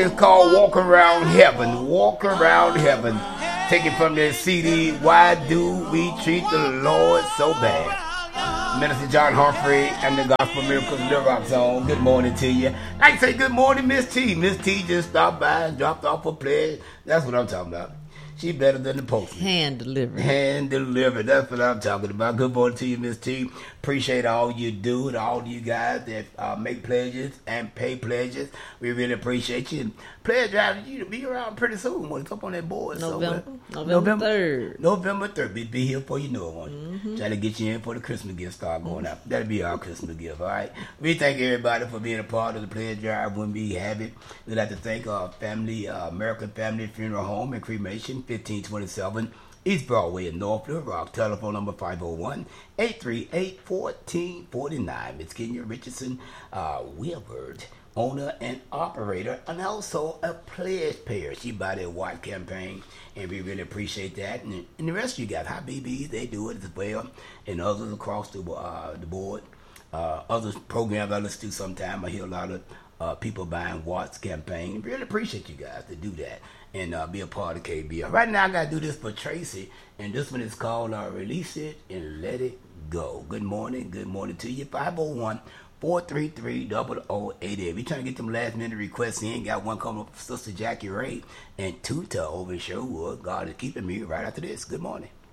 is called Walk Around Heaven. Walk Around Heaven. Taken from their CD, Why Do We Treat the Lord So Bad? Minister John Humphrey and the Gospel Miracles Lyric Zone. Good morning to you. I say good morning, Miss T. Miss T just stopped by and dropped off a pledge. That's what I'm talking about. She better than the postman. Hand delivered. Hand delivered. That's what I'm talking about. Good morning to you, Miss T. Appreciate all you do and all you guys that make pledges and pay pledges. We really appreciate you. And pledge driving you to be around pretty soon when it's up on that board. November 3rd. November 3rd. Be here before you know it, won't you? Try to get you in for the Christmas gift start going out. That'll be our Christmas gift, all right? We thank everybody for being a part of the pledge drive when we have it. We'd like to thank our family, American Family Funeral Home and Cremation, 1527 East Broadway in North Little Rock. Telephone number 501-838-1449. Miss Kenya Richardson Wilbert, owner and operator, and also a pledge payer. She by their white campaign, and we really appreciate that. And the rest of you guys, BBs, they do it as well, and others across the board. Other programs I listen to sometimes, I hear a lot of people buying Watts campaign. Really appreciate you guys to do that and be a part of KBL. Right now, I got to do this for Tracy, and this one is called Release It and Let It Go. Good morning to you. 501-433-0088. If you're trying to get them last minute requests in, got one coming up from Sister Jackie Ray and Tuta over in Sherwood. God is keeping me right after this. Good morning.